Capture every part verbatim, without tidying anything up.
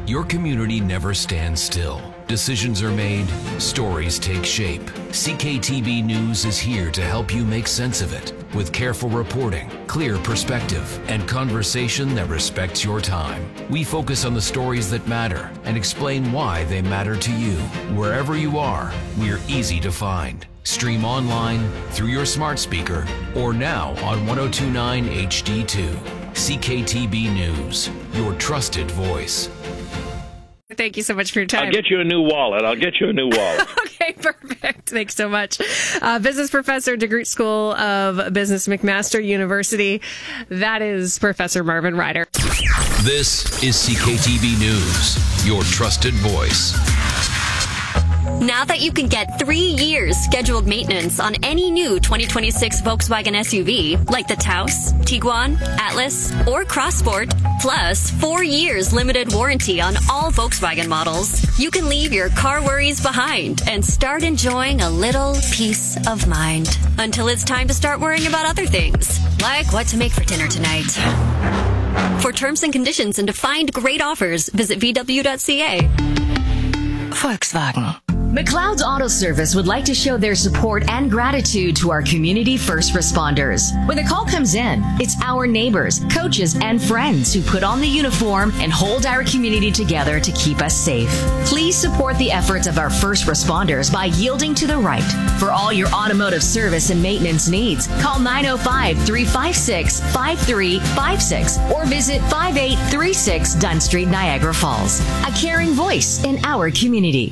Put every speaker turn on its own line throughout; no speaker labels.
Your community never stands still. Decisions are made, stories take shape. C K T B News is here to help you make sense of it with careful reporting, clear perspective, and conversation that respects your time. We focus on the stories that matter and explain why they matter to you. Wherever you are, we're easy to find. Stream online, through your smart speaker, or now on ten twenty-nine H D two. C K T B News, your trusted voice.
Thank you so much for your time.
I'll get you a new wallet. I'll get you a new wallet.
Okay, perfect. Thanks so much. Uh, business professor, DeGroote School of Business, McMaster University. That is Professor Marvin Ryder.
This is C K T B News, your trusted voice.
Now that you can get three years scheduled maintenance on any new twenty twenty-six Volkswagen S U V, like the Taos, Tiguan, Atlas, or Crossport, plus four years limited warranty on all Volkswagen models, you can leave your car worries behind and start enjoying a little peace of mind until it's time to start worrying about other things, like what to make for dinner tonight. For terms and conditions and to find great offers, visit v w dot c a.
Volkswagen. McLeod's Auto Service would like to show their support and gratitude to our community first responders. When the call comes in, it's our neighbors, coaches, and friends who put on the uniform and hold our community together to keep us safe. Please support the efforts of our first responders by yielding to the right. For all your automotive service and maintenance needs, call nine oh five, three five six, five three five six or visit five eight three six Dunn Street, Niagara Falls. A caring voice in our community.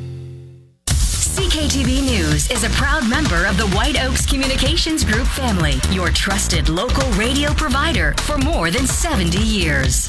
C K T B News is a proud member of the White Oaks Communications Group family, your trusted local radio provider for more than seventy years.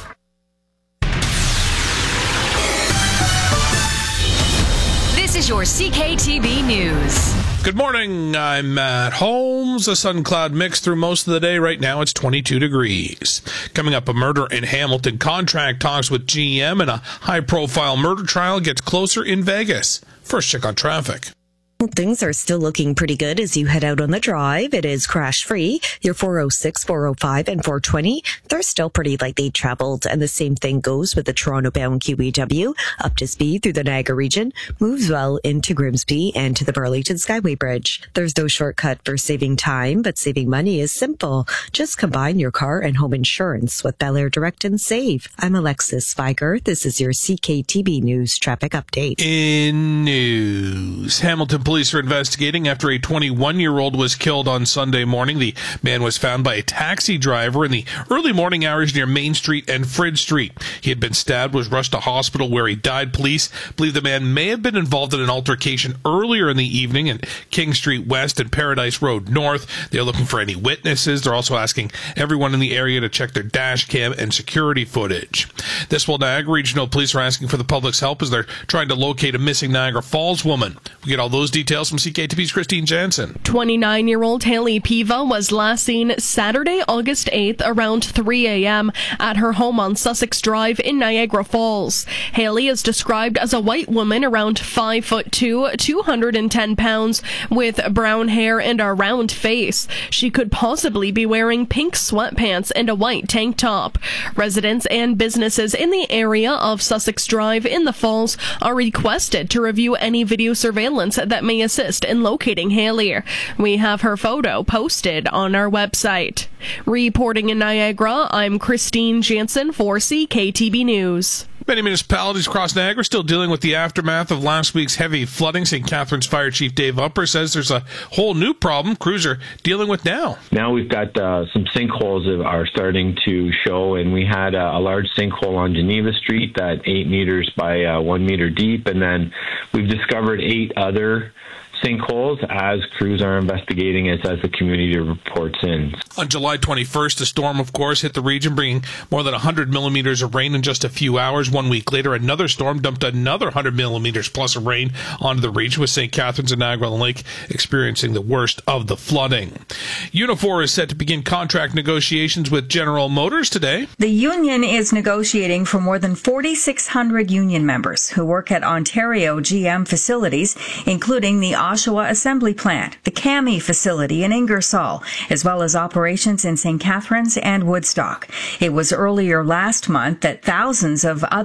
This is your C K T B News.
Good morning. I'm Matt Holmes. A sun cloud mix through most of the day. Right now it's twenty-two degrees. Coming up, a murder in Hamilton. Contract talks with G M and a high-profile murder trial gets closer in Vegas. First check on traffic.
Well, things are still looking pretty good as you head out on the drive. It is crash-free. Your four oh six, four oh five, and four twenty, they're still pretty lightly traveled. And the same thing goes with the Toronto-bound Q E W. Up to speed through the Niagara region. Moves well into Grimsby and to the Burlington Skyway Bridge. There's no shortcut for saving time, but saving money is simple. Just combine your car and home insurance with Bel Air Direct and Save. I'm Alexis Spiker. This is your C K T B News traffic update.
In news, Hamilton police are investigating after a twenty-one-year-old was killed on Sunday morning. The man was found by a taxi driver in the early morning hours near Main Street and Frid Street. He had been stabbed, was rushed to hospital where he died. Police believe the man may have been involved in an altercation earlier in the evening at King Street West and Paradise Road North. They're looking for any witnesses. They're also asking everyone in the area to check their dash cam and security footage. This while Niagara Regional Police are asking for the public's help as they're trying to locate a missing Niagara Falls woman. We get all those details from C K T B's Christine Jansen.
twenty-nine-year-old Haley Piva was last seen Saturday, August eighth around three a.m. at her home on Sussex Drive in Niagara Falls. Haley is described as a white woman around five foot two, two hundred ten pounds, with brown hair and a round face. She could possibly be wearing pink sweatpants and a white tank top. Residents and businesses in the area of Sussex Drive in the Falls are requested to review any video surveillance that may assist in locating Haley. We have her photo posted on our website. Reporting in Niagara, I'm Christine Jansen for C K T B News.
Many municipalities across Niagara still dealing with the aftermath of last week's heavy flooding. Saint Catharines Fire Chief Dave Upper says there's a whole new problem crews are dealing with now.
Now we've got uh, some sinkholes that are starting to show, and we had uh, a large sinkhole on Geneva Street that eight meters by uh, one meter deep, and then we've discovered eight other sinkholes as crews are investigating it as the community reports in.
On July twenty-first, a storm, of course, hit the region, bringing more than one hundred millimeters of rain in just a few hours. One week later, another storm dumped another one hundred millimeters plus of rain onto the region, with Saint Catharines and Niagara-on-the-Lake experiencing the worst of the flooding. Unifor is set to begin contract negotiations with General Motors today.
The union is negotiating for more than forty-six hundred union members who work at Ontario G M facilities, including the Oshawa Assembly Plant, the C A M I facility in Ingersoll, as well as operations in Saint Catharines and Woodstock. It was earlier last month that thousands of other